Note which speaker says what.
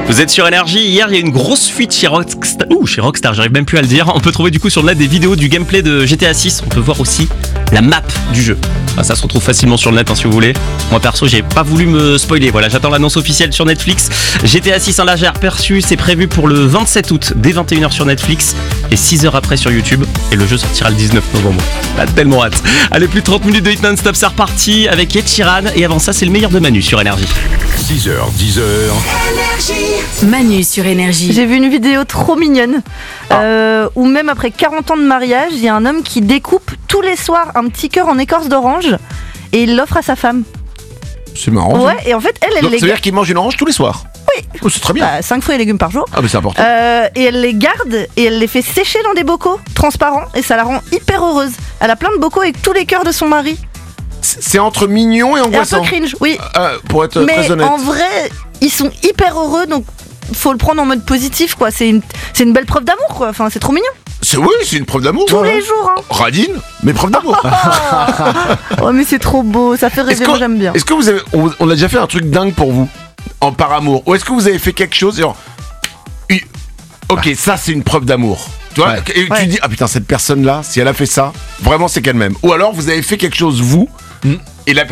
Speaker 1: Vous êtes sur Énergie. Hier, il y a une grosse fuite chez Rockstar. Chez Rockstar, j'arrive même plus à le dire. On peut trouver du coup sur le net des vidéos du gameplay de GTA 6. On peut voir aussi la map du jeu. Ça se retrouve facilement sur le net si vous voulez. Moi perso, j'ai pas voulu me spoiler. Voilà, j'attends l'annonce officielle sur Netflix. GTA 6 en large aperçu, c'est prévu pour le 27 août dès 21h sur Netflix et 6h après sur YouTube. Et le jeu sortira le 19 novembre. Pas tellement hâte. Allez, plus de 30 minutes de hit non-stop, c'est reparti avec Ed Sheeran. Et avant ça, c'est le meilleur de Manu sur Énergie.
Speaker 2: 6h, 10h.
Speaker 3: Manu sur Énergie.
Speaker 4: J'ai vu une vidéo trop mignonne où même après 40 ans de mariage, il y a un homme qui découpe tous les soirs un petit cœur en écorce d'orange et il l'offre à sa femme.
Speaker 5: C'est marrant.
Speaker 4: Ouais, et en fait, elle
Speaker 5: Donc,
Speaker 4: les
Speaker 5: ça veut dire qu'il mange une orange tous les soirs.
Speaker 4: Oui.
Speaker 5: Oh, c'est très bien.
Speaker 4: 5 fruits et légumes par jour.
Speaker 5: Ah, mais c'est important.
Speaker 4: Et elle les garde et elle les fait sécher dans des bocaux transparents et ça la rend hyper heureuse. Elle a plein de bocaux avec tous les cœurs de son mari.
Speaker 5: C'est entre mignon et
Speaker 4: Et un
Speaker 5: angoissant.
Speaker 4: peu cringe, oui.
Speaker 5: Pour être
Speaker 4: Mais
Speaker 5: très honnête.
Speaker 4: en vrai, ils sont hyper heureux donc faut le prendre en mode positif quoi. C'est une belle preuve d'amour quoi. Enfin, c'est trop mignon.
Speaker 5: Oui, c'est une preuve d'amour.
Speaker 4: Tous les jours, hein.
Speaker 5: Radine, mais preuve d'amour.
Speaker 4: Oh, mais c'est trop beau, ça fait rêver, moi j'aime bien.
Speaker 5: Est-ce que vous avez, on a déjà fait un truc dingue pour vous par amour, ou est-ce que vous avez fait quelque chose genre, ok, ça c'est une preuve d'amour. Tu vois, et tu dis, ah putain, cette personne-là, si elle a fait ça, vraiment c'est qu'elle m'aime. Ou alors vous avez fait quelque chose vous, et la personne